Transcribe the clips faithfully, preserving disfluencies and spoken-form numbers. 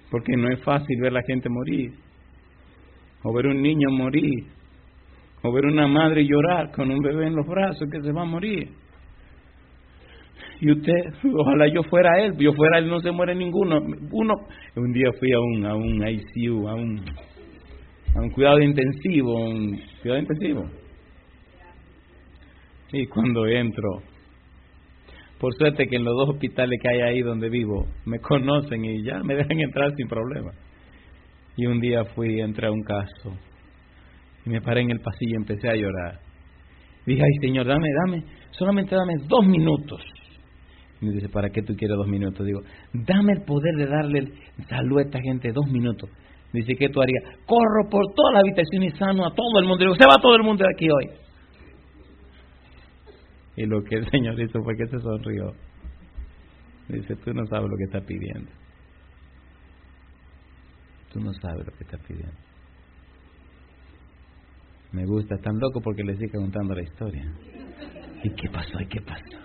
porque no es fácil ver a la gente morir, o ver un niño morir, o ver una madre llorar con un bebé en los brazos que se va a morir. Y usted, ojalá yo fuera él, yo fuera él, no se muere ninguno. Uno, un día fui a un a un I C U, a un a un cuidado intensivo, un cuidado intensivo. Y cuando entro, por suerte que en los dos hospitales que hay ahí donde vivo me conocen y ya me dejan entrar sin problema. Y un día fui, entré a un caso y me paré en el pasillo y empecé a llorar. Dije, ay Señor, dame, dame, solamente dame dos minutos. Y me dice, ¿para qué tú quieres dos minutos? Digo, dame el poder de darle salud a esta gente dos minutos. Dice, ¿qué tú harías? Corro por toda la habitación y sano a todo el mundo. Digo, se va todo el mundo de aquí hoy. Y lo que el Señor hizo fue que se sonrió. Dice, tú no sabes lo que estás pidiendo. Tú no sabes lo que estás pidiendo. Me gusta, es tan loco porque le sigue contando la historia. ¿Y qué pasó? ¿Y qué pasó?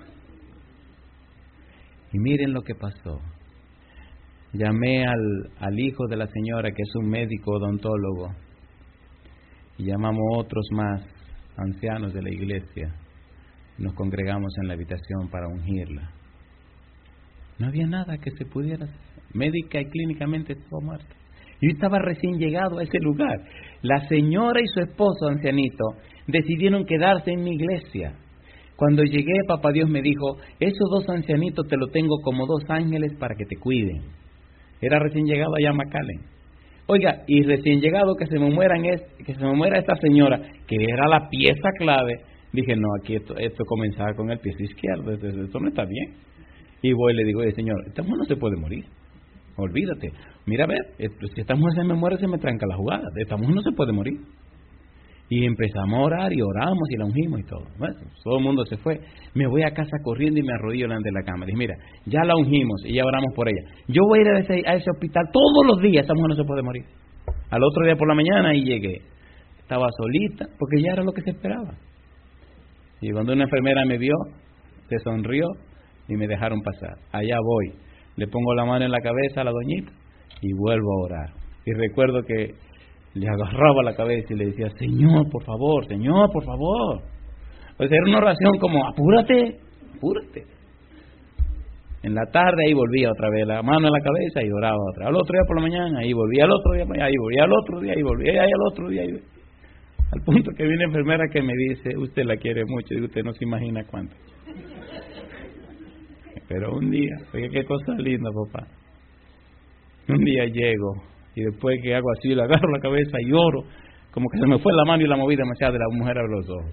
Y miren lo que pasó. Llamé al, al hijo de la señora, que es un médico odontólogo, y llamamos otros más ancianos de la iglesia. Nos congregamos en la habitación para ungirla. No había nada que se pudiera hacer. Médica y clínicamente estaba muerta. Yo estaba recién llegado a ese lugar. La señora y su esposo ancianito decidieron quedarse en mi iglesia. Cuando llegué, Papá Dios me dijo, esos dos ancianitos te lo tengo como dos ángeles para que te cuiden. Era recién llegado allá a McAllen. Oiga, y recién llegado que se me mueran es, que se me muera esta señora, que era la pieza clave. Dije, no, aquí esto, esto comenzaba con el pie izquierdo, esto, esto no está bien. Y voy y le digo, oye señor, esta mujer no se puede morir. Olvídate. Mira a ver, esto, si esta mujer se me muere, se me tranca la jugada. Esta mujer no se puede morir. Y empezamos a orar y oramos y la ungimos y todo. Bueno, todo el mundo se fue. Me voy a casa corriendo y me arrodillo delante de la cama. Dije, mira, ya la ungimos y ya oramos por ella. Yo voy a ir a ese, a ese hospital todos los días. Esta mujer no se puede morir. Al otro día por la mañana y llegué. Estaba solita porque ya era lo que se esperaba. Y cuando una enfermera me vio, se sonrió y me dejaron pasar. Allá voy. Le pongo la mano en la cabeza a la doñita y vuelvo a orar. Y recuerdo que le agarraba la cabeza y le decía, Señor, por favor, Señor, por favor. Pues era una oración como, apúrate, apúrate. En la tarde ahí volvía otra vez, la mano en la cabeza y oraba otra. Al otro día por la mañana, ahí volvía, al otro día, ahí volvía, al otro día, ahí volvía, ahí al otro día. Ahí. Al punto que viene una enfermera que me dice, usted la quiere mucho y usted no se imagina cuánto. Pero un día, oye, qué cosa linda, papá. Un día llego y después que hago así, le agarro la cabeza y oro, como que se me fue la mano y la moví demasiado de la mujer a los ojos.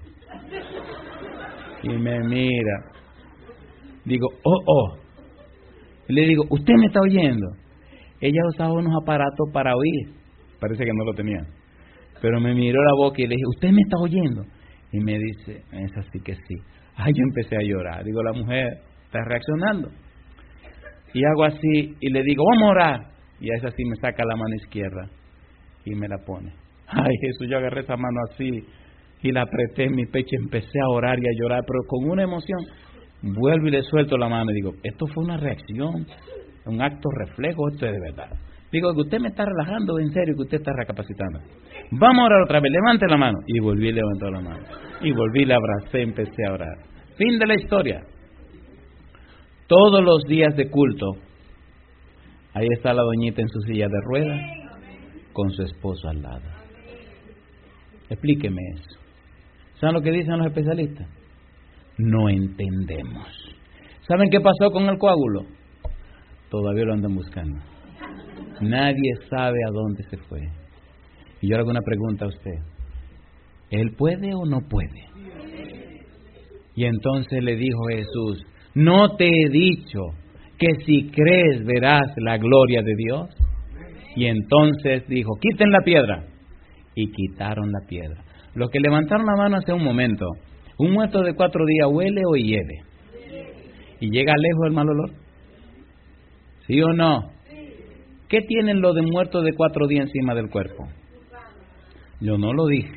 Y me mira. Digo, oh, oh. Y le digo, ¿usted me está oyendo? Ella usaba unos aparatos para oír. Parece que no lo tenía. Pero me miró la boca y le dije, ¿usted me está oyendo? Y me dice, es así que sí. Ay, yo empecé a llorar. Digo, la mujer está reaccionando. Y hago así y le digo, vamos a orar. Y a esa sí me saca la mano izquierda y me la pone. Ay, Jesús, yo agarré esa mano así y la apreté en mi pecho y empecé a orar y a llorar, pero con una emoción. Vuelvo y le suelto la mano y digo, esto fue una reacción, un acto reflejo, esto es de verdad. Digo, que usted me está relajando, en serio, que usted está recapacitando. Vamos a orar otra vez, levante la mano. Y volví y levantó la mano. Y volví, la abracé, empecé a orar. Fin de la historia. Todos los días de culto, ahí está la doñita en su silla de ruedas, con su esposo al lado. Explíqueme eso. ¿Saben lo que dicen los especialistas? No entendemos. ¿Saben qué pasó con el coágulo? Todavía lo andan buscando. Nadie sabe a dónde se fue. Y yo hago una pregunta a usted. ¿Él puede o no puede? Y entonces le dijo Jesús, ¿no te he dicho que si crees verás la gloria de Dios? Y entonces dijo, quiten la piedra. Y quitaron la piedra. Los que levantaron la mano hace un momento, un muerto de cuatro días huele o hiede. ¿Y llega lejos el mal olor? ¿Sí o no? ¿Qué tienen los de muertos de cuatro días encima del cuerpo? Yo no lo dije.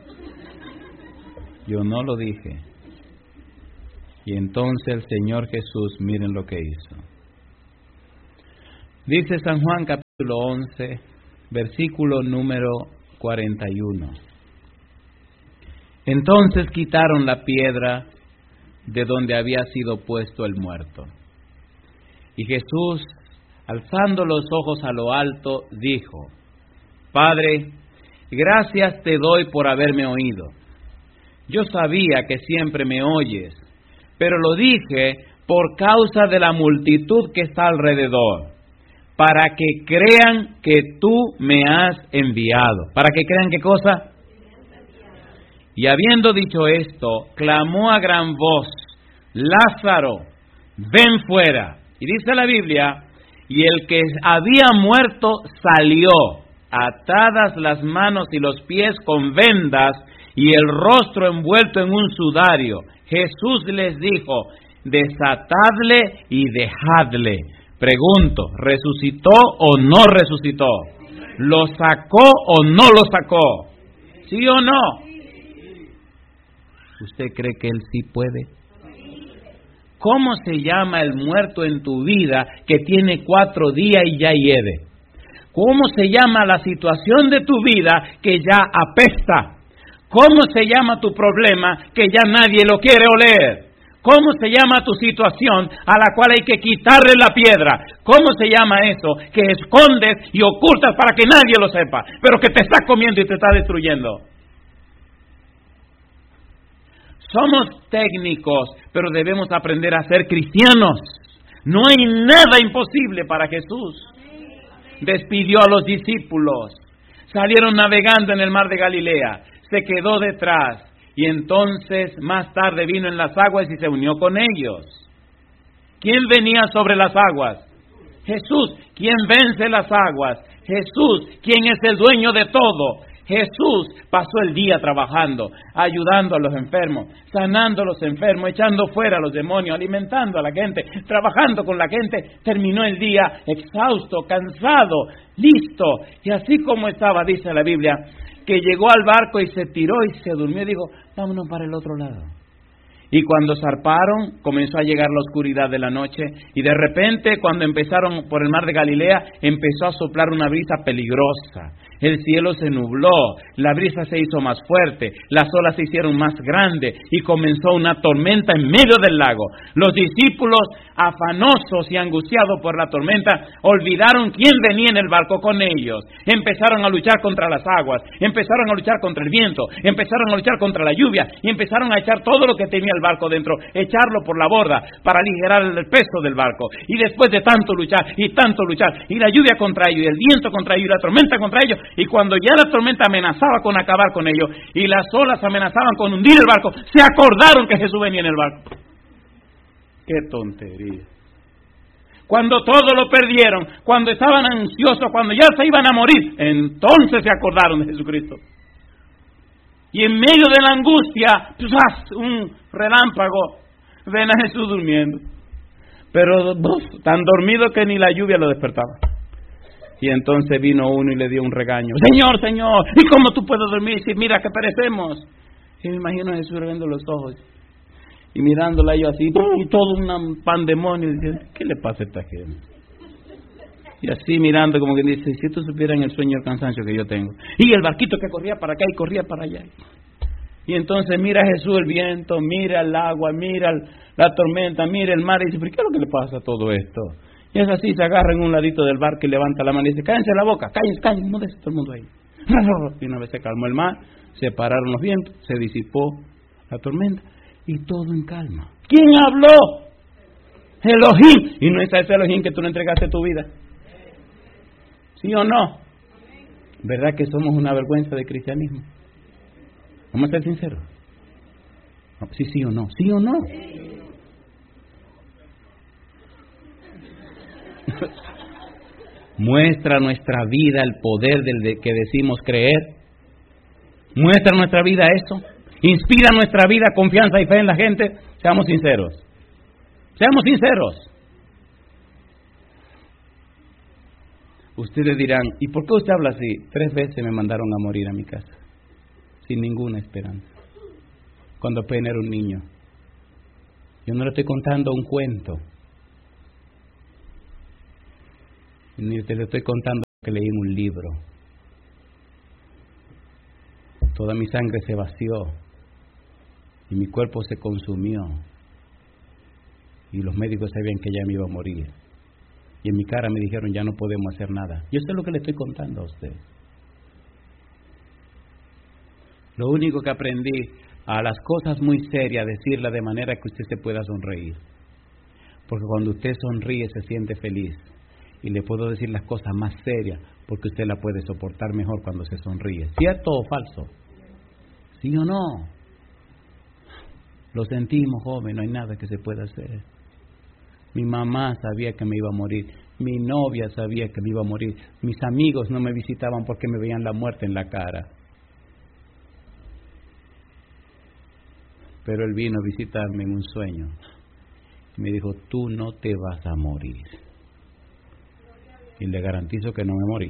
Yo no lo dije. Y entonces el Señor Jesús, miren lo que hizo. Dice San Juan capítulo once, versículo número cuarenta y uno. Entonces quitaron la piedra de donde había sido puesto el muerto. Y Jesús, alzando los ojos a lo alto, dijo: Padre, gracias te doy por haberme oído. Yo sabía que siempre me oyes, pero lo dije por causa de la multitud que está alrededor, para que crean que tú me has enviado. ¿Para que crean qué cosa? Y habiendo dicho esto, clamó a gran voz: Lázaro, ven fuera. Y dice la Biblia, y el que había muerto salió, atadas las manos y los pies con vendas, y el rostro envuelto en un sudario. Jesús les dijo: desatadle y dejadle. Pregunto, ¿resucitó o no resucitó? ¿Lo sacó o no lo sacó? ¿Sí o no? ¿Usted cree que él sí puede? ¿Cómo se llama el muerto en tu vida que tiene cuatro días y ya hiede? ¿Cómo se llama la situación de tu vida que ya apesta? ¿Cómo se llama tu problema que ya nadie lo quiere oler? ¿Cómo se llama tu situación a la cual hay que quitarle la piedra? ¿Cómo se llama eso que escondes y ocultas para que nadie lo sepa, pero que te está comiendo y te está destruyendo? Somos técnicos, pero debemos aprender a ser cristianos. No hay nada imposible para Jesús. Despidió a los discípulos. Salieron navegando en el mar de Galilea. Se quedó detrás. Y entonces más tarde vino en las aguas y se unió con ellos. ¿Quién venía sobre las aguas? Jesús. ¿Quién vence las aguas? Jesús. ¿Quién es el dueño de todo? Jesús pasó el día trabajando, ayudando a los enfermos, sanando a los enfermos, echando fuera a los demonios, alimentando a la gente, trabajando con la gente. Terminó el día exhausto, cansado, listo. Y así como estaba, dice la Biblia, que llegó al barco y se tiró y se durmió y dijo: vámonos para el otro lado. Y cuando zarparon, comenzó a llegar la oscuridad de la noche, y de repente, cuando empezaron por el mar de Galilea, empezó a soplar una brisa peligrosa. El cielo se nubló, la brisa se hizo más fuerte, las olas se hicieron más grandes, y comenzó una tormenta en medio del lago. Los discípulos, afanosos y angustiados por la tormenta, olvidaron quién venía en el barco con ellos. Empezaron a luchar contra las aguas, empezaron a luchar contra el viento, empezaron a luchar contra la lluvia, y empezaron a echar todo lo que tenía el barco dentro, echarlo por la borda para aligerar el peso del barco. Y después de tanto luchar y tanto luchar, y la lluvia contra ellos, y el viento contra ellos, y la tormenta contra ellos, y cuando ya la tormenta amenazaba con acabar con ellos, y las olas amenazaban con hundir el barco, se acordaron que Jesús venía en el barco. ¡Qué tontería! Cuando todo lo perdieron, cuando estaban ansiosos, cuando ya se iban a morir, entonces se acordaron de Jesucristo. Y en medio de la angustia, ¡plas!, un relámpago, ven a Jesús durmiendo. Pero ¡buf!, tan dormido que ni la lluvia lo despertaba. Y entonces vino uno y le dio un regaño: Señor, Señor, ¿y cómo tú puedes dormir si mira que perecemos? Y me imagino a Jesús abriendo los ojos y mirándola yo así, y todo un pandemonio, diciendo: ¿qué le pasa a esta gente? Y así mirando como que dice: si tú supieras el sueño y el cansancio que yo tengo. Y el barquito que corría para acá y corría para allá. Y entonces mira a Jesús el viento, mira el agua, mira la tormenta, mira el mar, y dice: ¿pero qué es lo que le pasa a todo esto? Y es así, se agarra en un ladito del barco y levanta la mano y dice: cállense la boca, cállense, cállense, múdese todo el mundo ahí. Y una vez se calmó el mar, se pararon los vientos, se disipó la tormenta y todo en calma. ¿Quién habló? Elohim. Y no es a ese Elohim que tú le entregaste tu vida. ¿Sí o no? ¿Verdad que somos una vergüenza de cristianismo? Vamos a ser sinceros. Sí, sí o no. ¿Sí o no? ¿Muestra nuestra vida el poder del de que decimos creer? ¿Muestra nuestra vida eso? ¿Inspira nuestra vida confianza y fe en la gente? Seamos sinceros. Seamos sinceros. Ustedes dirán: ¿y por qué usted habla así? Tres veces me mandaron a morir a mi casa, sin ninguna esperanza, cuando apenas era un niño. Yo no le estoy contando un cuento. Ni te lo estoy contando que leí en un libro. Toda mi sangre se vació y mi cuerpo se consumió. Y los médicos sabían que ya me iba a morir. Y en mi cara me dijeron, ya no podemos hacer nada. Yo sé lo que le estoy contando a usted. Lo único que aprendí, a las cosas muy serias, decirlas de manera que usted se pueda sonreír. Porque cuando usted sonríe se siente feliz. Y le puedo decir las cosas más serias, porque usted la puede soportar mejor cuando se sonríe. ¿Cierto o falso? ¿Sí o no? Lo sentimos, joven, no hay nada que se pueda hacer. Mi mamá sabía que me iba a morir. Mi novia sabía que me iba a morir. Mis amigos no me visitaban porque me veían la muerte en la cara. Pero él vino a visitarme en un sueño. Y me dijo, tú no te vas a morir. Y le garantizo que no me morí.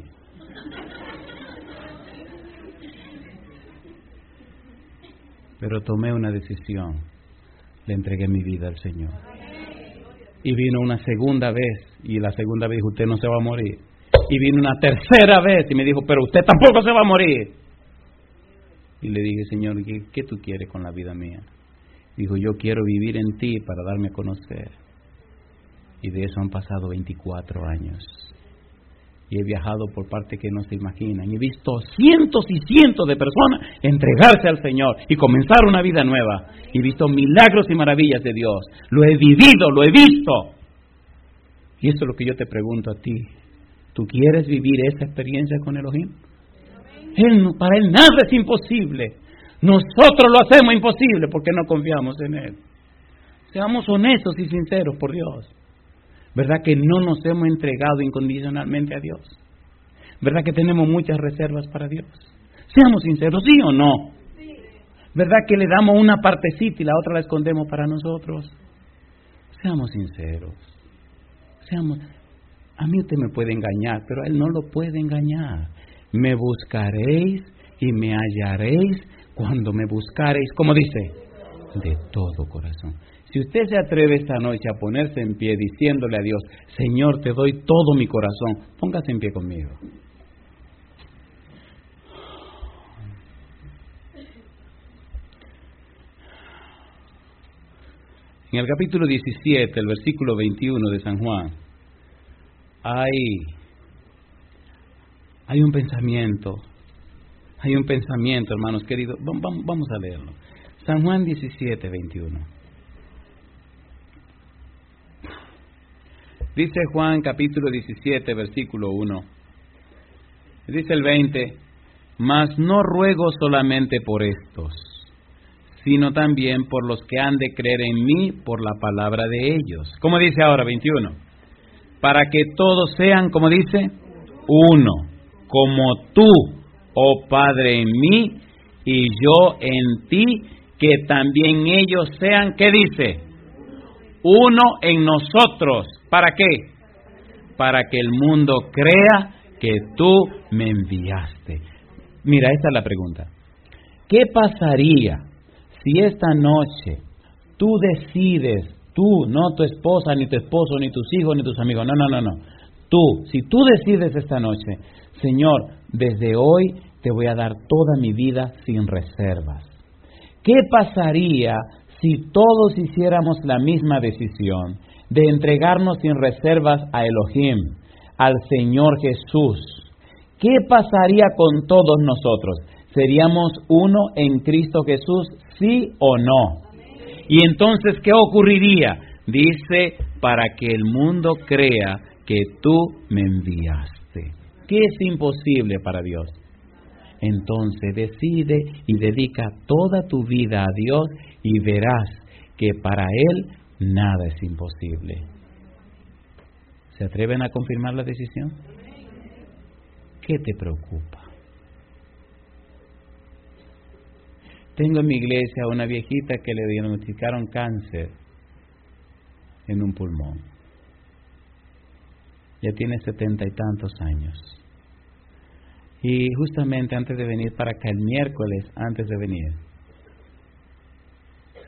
Pero tomé una decisión. Le entregué mi vida al Señor. Y vino una segunda vez. Y la segunda vez dijo, usted no se va a morir. Y vino una tercera vez y me dijo, pero usted tampoco se va a morir. Y le dije, Señor, ¿qué, qué tú quieres con la vida mía? Dijo, yo quiero vivir en ti para darme a conocer. Y de eso han pasado veinticuatro años. Y he viajado por partes que no se imaginan. Y he visto cientos y cientos de personas entregarse al Señor y comenzar una vida nueva. Y he visto milagros y maravillas de Dios. Lo he vivido, lo he visto. Y eso es lo que yo te pregunto a ti. ¿Tú quieres vivir esa experiencia con Elohim? Él, para Él nada es imposible. Nosotros lo hacemos imposible porque no confiamos en Él. Seamos honestos y sinceros por Dios. ¿Verdad que no nos hemos entregado incondicionalmente a Dios? ¿Verdad que tenemos muchas reservas para Dios? Seamos sinceros, ¿sí o no? ¿Verdad que le damos una partecita y la otra la escondemos para nosotros? Seamos sinceros. Seamos... A mí usted me puede engañar, pero a Él no lo puede engañar. Me buscaréis y me hallaréis cuando me buscaréis, ¿cómo dice? De todo corazón. Si usted se atreve esta noche a ponerse en pie diciéndole a Dios, Señor, te doy todo mi corazón, póngase en pie conmigo. En el capítulo diecisiete, el versículo veintiuno de San Juan, hay, hay un pensamiento, hay un pensamiento, hermanos queridos, vamos a leerlo. San Juan diecisiete, veintiuno. Dice Juan capítulo diecisiete, versículo uno. Dice el veinte, mas no ruego solamente por estos, sino también por los que han de creer en mí por la palabra de ellos. ¿Cómo dice ahora, veintiuno? Para que todos sean, como dice, uno, como tú, oh Padre, en mí y yo en ti, que también ellos sean, ¿qué dice? Uno en nosotros. ¿Para qué? Para que el mundo crea que tú me enviaste. Mira, esta es la pregunta. ¿Qué pasaría si esta noche tú decides, tú, no tu esposa, ni tu esposo, ni tus hijos, ni tus amigos, no, no, no, no, tú, si tú decides esta noche, Señor, desde hoy te voy a dar toda mi vida sin reservas? ¿Qué pasaría si todos hiciéramos la misma decisión de entregarnos sin reservas a Elohim, al Señor Jesús? ¿Qué pasaría con todos nosotros? ¿Seríamos uno en Cristo Jesús, sí o no? Y entonces, ¿qué ocurriría? Dice, para que el mundo crea que tú me enviaste. ¿Qué es imposible para Dios? Entonces decide y dedica toda tu vida a Dios y verás que para Él nada es imposible. ¿Se atreven a confirmar la decisión? ¿Qué te preocupa? Tengo en mi iglesia una viejita que le diagnosticaron cáncer en un pulmón. Ya tiene setenta y tantos años. Y justamente antes de venir para acá, el miércoles antes de venir,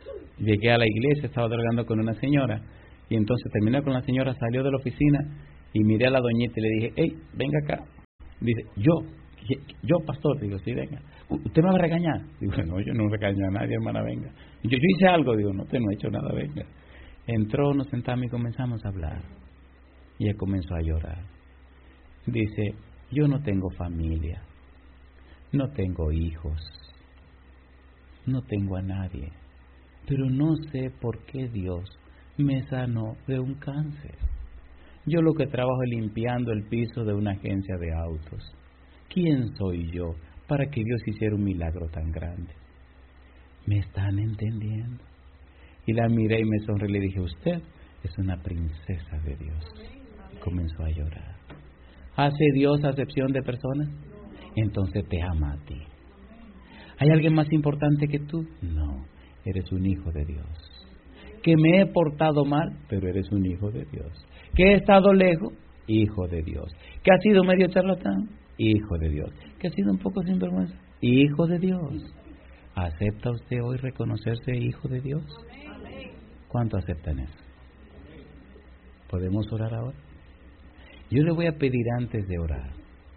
llegué a la iglesia, estaba dialogando con una señora, y entonces terminé con la señora, salió de la oficina Y miré a la doñita y le dije, hey, venga acá. Dice, yo, yo pastor. Digo, sí, venga. ¿Usted me va a regañar? Digo, no, yo no regaño a nadie, hermana, venga. Yo, yo hice algo. Digo, no, usted no ha hecho nada, venga. Entró, nos sentamos y comenzamos a hablar. Y ella comenzó a llorar. Dice, yo no tengo familia, no tengo hijos, no tengo a nadie, pero no sé por qué Dios me sanó de un cáncer. Yo lo que trabajo es limpiando el piso de una agencia de autos. ¿Quién soy yo para que Dios hiciera un milagro tan grande? ¿Me están entendiendo? Y la miré y me sonreí y le dije, usted es una princesa de Dios. Y comenzó a llorar. ¿Hace Dios acepción de personas? Entonces te ama a ti. ¿Hay alguien más importante que tú? No, eres un hijo de Dios. ¿Que me he portado mal? Pero eres un hijo de Dios. ¿Que he estado lejos? Hijo de Dios. ¿Que has sido medio charlatán? Hijo de Dios. ¿Que has sido un poco sinvergüenza? Hijo de Dios. ¿Acepta usted hoy reconocerse hijo de Dios? ¿Cuánto aceptan eso? ¿Podemos orar ahora? Yo le voy a pedir antes de orar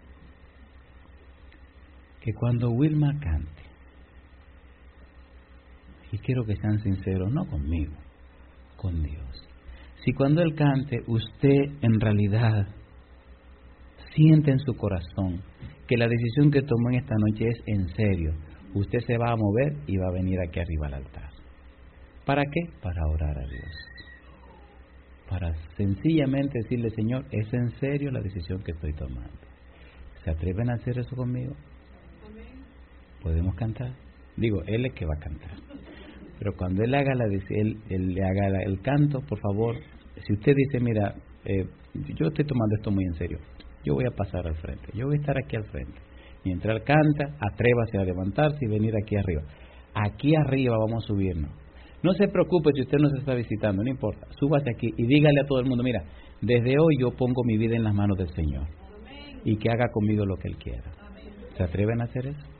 que cuando Wilma cante, y quiero que sean sinceros, no conmigo, con Dios. Si cuando Él cante, usted en realidad siente en su corazón que la decisión que tomó en esta noche es en serio, usted se va a mover y va a venir aquí arriba al altar. ¿Para qué? Para orar a Dios. Para sencillamente decirle, Señor, es en serio la decisión que estoy tomando. ¿Se atreven a hacer eso conmigo? ¿Podemos cantar? Digo, Él es que va a cantar. Pero cuando Él haga la él, él le haga el canto, por favor, si usted dice, mira, eh, yo estoy tomando esto muy en serio, yo voy a pasar al frente, yo voy a estar aquí al frente. Mientras Él canta, atrévase a levantarse y venir aquí arriba. Aquí arriba vamos a subirnos. No se preocupe si usted nos está visitando, no importa. Súbase aquí y dígale a todo el mundo, mira, desde hoy yo pongo mi vida en las manos del Señor. Y que haga conmigo lo que Él quiera. ¿Se atreven a hacer eso?